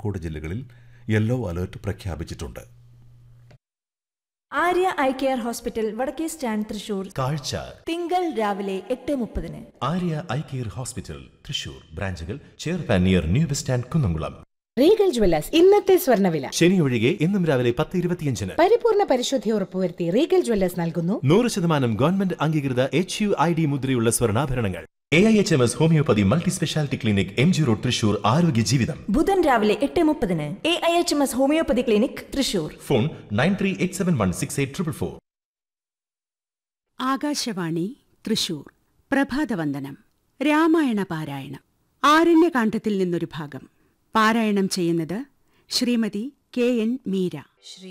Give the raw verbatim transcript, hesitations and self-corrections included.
കോഴിക്കോട് ജില്ലകളിൽ yellow alert പ്രഖ്യാപിച്ചിട്ടുണ്ട്. Arya eye care hospital വടക്കേ സ്റ്റാൻഡ് തൃശൂർ കാഴ്ച തിങ്കൾ രാവിലെ എട്ട് മുപ്പതിന്. Arya eye care hospital Thrissur ബ്രാഞ്ചുകൾ ചേർപ്പാൻ near new bus stand Kunnamkulam. Regal Jewellers ഇന്നത്തെ സ്വർണ്ണവില ശനി ഒഴികെ ഇന്നും രാവിലെ പത്ത് ഇരുപത്തിയഞ്ചിന് പരിപൂർണ പരിശുദ്ധി ഉറപ്പുവരുത്തി റീഗൽ ജ്വല്ലേഴ്സ് നൽകുന്നു നൂറ് ശതമാനം ഗവൺമെന്റ് അംഗീകൃത എച്ച് യു ഐ ഡി മുദ്രയുള്ള സ്വർണ്ണാഭരണങ്ങൾ. A I H M S homeopathy multi speciality clinic M G road Thrissur. ആരോഗ്യ ജീവിതം ബുധൻ രാവിലെ എട്ട് മുപ്പതിന് A I H M S homeopathy clinic Thrissur. Phone nine three eight seven one six eight triple four. Akashvani Thrissur. പ്രഭാതവന്ദനം. Ramayana പാരായണം. ആരണ്യകാണ്ഡത്തിൽ നിന്നൊരു ഭാഗം പാരായണം ചെയ്യുന്നത് ശ്രീമതി കെ എൻ മീര.